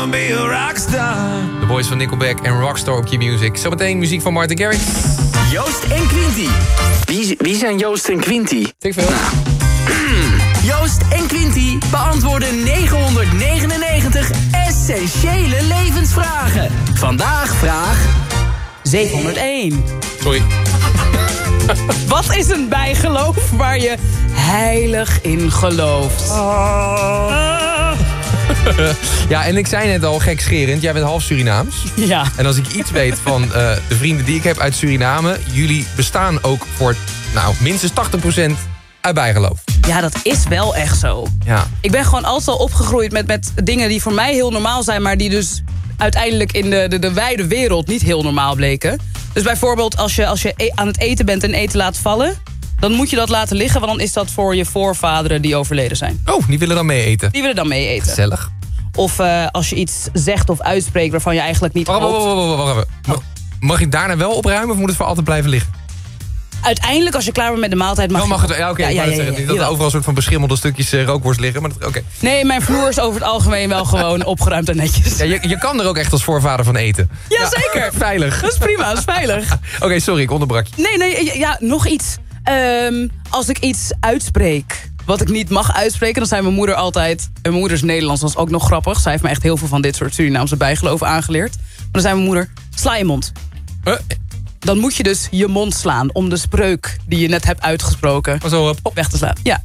be a rockstar. De boys van Nickelback en Rockstar op Q-Music. Zometeen muziek van Martin Garrix. Joost en Quinty. Wie zijn Joost en Quinty? Tik veel. Joost en Quinty beantwoorden 999 essentiële levensvragen. Vandaag vraag 701. Sorry. Wat is een bijgeloof waar je heilig in gelooft? Ja, en ik zei net al gekscherend, jij bent half Surinaams. Ja. En als ik iets weet van de vrienden die ik heb uit Suriname... jullie bestaan ook voor minstens 80% uit bijgeloof. Ja, dat is wel echt zo. Ja. Ik ben gewoon altijd al opgegroeid met dingen die voor mij heel normaal zijn... maar die dus uiteindelijk in de wijde wereld niet heel normaal bleken. Dus bijvoorbeeld als je aan het eten bent en eten laat vallen... dan moet je dat laten liggen, want dan is dat voor je voorvaderen die overleden zijn. Oh, die willen dan mee eten. Die willen dan mee eten. Gezellig. Of als je iets zegt of uitspreekt waarvan je eigenlijk niet hoopt. Wacht even. Mag ik daarna wel opruimen of moet het voor altijd blijven liggen? Uiteindelijk, als je klaar bent met de maaltijd... Mag het. Ja, oké. Ja, Niet dat er overal een soort van beschimmelde stukjes rookworst liggen. Maar oké. Nee, mijn vloer is over het algemeen wel gewoon opgeruimd en netjes. Ja, je kan er ook echt als voorvader van eten. Ja, zeker. Veilig. Dat is prima, dat is veilig. Oké, sorry, ik onderbrak je. Nee, nog iets. Als ik iets uitspreek wat ik niet mag uitspreken... dan zei mijn moeder altijd... En mijn moeder is Nederlands, dat is ook nog grappig. Zij heeft me echt heel veel van dit soort Surinaamse bijgeloven aangeleerd. Maar dan zei mijn moeder, sla je mond. Dan moet je dus je mond slaan om de spreuk die je net hebt uitgesproken Zo, weg te slaan. Ja.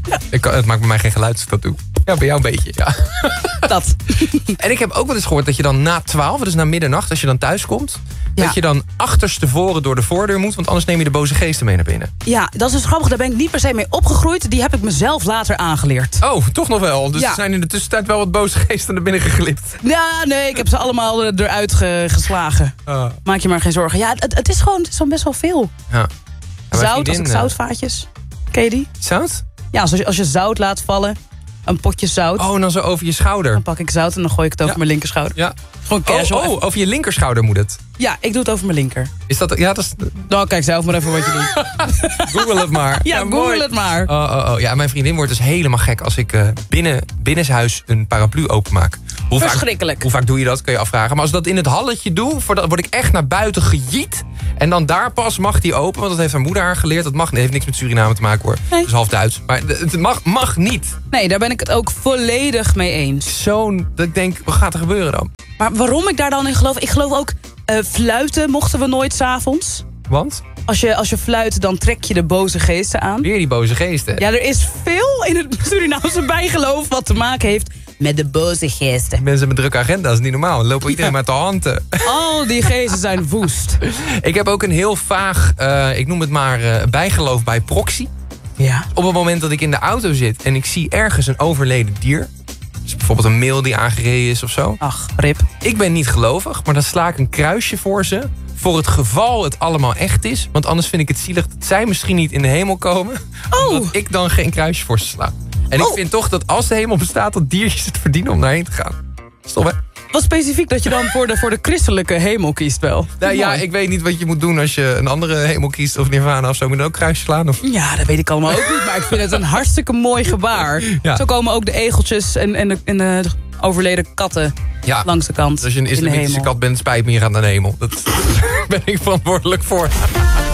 Het maakt bij mij geen geluid als ik dat doe. Ja, bij jou een beetje, ja. Dat. En ik heb ook wel eens gehoord dat je dan na 12, dus na middernacht, als je dan thuis komt... Ja. dat je dan achterstevoren door de voordeur moet... want anders neem je de boze geesten mee naar binnen. Ja, dat is dus grappig. Daar ben ik niet per se mee opgegroeid. Die heb ik mezelf later aangeleerd. Oh, toch nog wel. Dus Ja. er zijn in de tussentijd wel wat boze geesten naar binnen geglipt. Ja, nee, ik heb ze allemaal eruit geslagen. Maak je maar geen zorgen. Ja, het is gewoon best wel veel. Ja. Zout, als ik zoutvaatjes. Ken je die? Zout? Ja, als je zout laat vallen, een potje zout... Oh, en dan zo over je schouder. Dan pak ik zout en dan gooi ik het over mijn linkerschouder. Ja. Gewoon casual. Oh, over je linkerschouder moet het. Ja, ik doe het over mijn linker. Is dat... Ja, dat is... Nou, kijk zelf maar even wat je doet. Google het maar. Ja, mooi. google het maar. Oh. Ja, mijn vriendin wordt dus helemaal gek als ik binnenshuis een paraplu openmaak. Verschrikkelijk. Hoe vaak doe je dat, kun je afvragen. Maar als ik dat in het halletje doe, word ik echt naar buiten gejiet. En dan daar pas mag die open, want dat heeft haar moeder haar geleerd. Dat mag, heeft niks met Suriname te maken hoor. Nee. Dat is half Duits. Maar het mag niet. Nee, daar ben ik het ook volledig mee eens. Dat ik denk, wat gaat er gebeuren dan? Maar waarom ik daar dan in geloof? Ik geloof ook, fluiten mochten we nooit 's avonds. Want? Als je fluit, dan trek je de boze geesten aan. Weer die boze geesten. Ja, er is veel in het Surinaamse bijgeloof wat te maken heeft met de boze geesten. Mensen met drukke agenda's, is niet normaal. Dan lopen iedereen met de handen. Al die geesten zijn woest. Ik heb ook een heel vaag, ik noem het maar, bijgeloof bij proxy. Ja. Op het moment dat ik in de auto zit en ik zie ergens een overleden dier. Dus bijvoorbeeld een meel die aangereden is of zo. Ach, rip. Ik ben niet gelovig, maar dan sla ik een kruisje voor ze. Voor het geval het allemaal echt is. Want anders vind ik het zielig dat zij misschien niet in de hemel komen. Omdat ik dan geen kruisje voor ze sla. En ik vind toch dat als de hemel bestaat, dat diertjes het verdienen om daarheen te gaan. Stop hè? Wat specifiek dat je dan voor de christelijke hemel kiest wel. Nou, ja, ik weet niet wat je moet doen als je een andere hemel kiest. Of Nirvana of zo. Moet je ook kruisje slaan? Of... Ja, dat weet ik allemaal ook niet. Maar ik vind het een hartstikke mooi gebaar. Ja. Zo komen ook de egeltjes en de overleden katten langs de kant. Dus als je een in de islamitische hemel. kat bent, spijt me, je gaat naar de hemel. Dat ben ik verantwoordelijk voor.